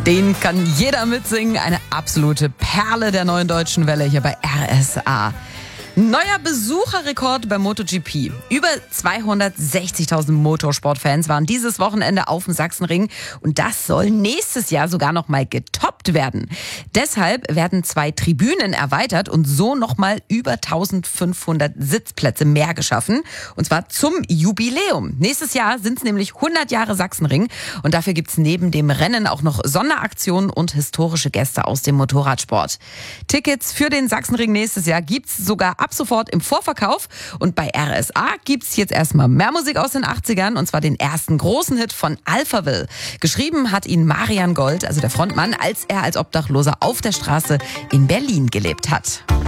Den kann jeder mitsingen. Eine absolute Perle der neuen deutschen Welle hier bei RSA. Neuer Besucherrekord beim MotoGP. Über 260.000 Motorsportfans waren dieses Wochenende auf dem Sachsenring und das soll nächstes Jahr sogar noch mal getoppt werden. Deshalb werden 2 Tribünen erweitert und so noch mal über 1.500 Sitzplätze mehr geschaffen und zwar zum Jubiläum. Nächstes Jahr sind es nämlich 100 Jahre Sachsenring und dafür gibt's neben dem Rennen auch noch Sonderaktionen und historische Gäste aus dem Motorradsport. Tickets für den Sachsenring nächstes Jahr gibt's sogar ab sofort im Vorverkauf. Und bei RSA gibt's jetzt erstmal mehr Musik aus den 80ern, und zwar den ersten großen Hit von Alphaville. Geschrieben hat ihn Marian Gold, also der Frontmann, als er als Obdachloser auf der Straße in Berlin gelebt hat.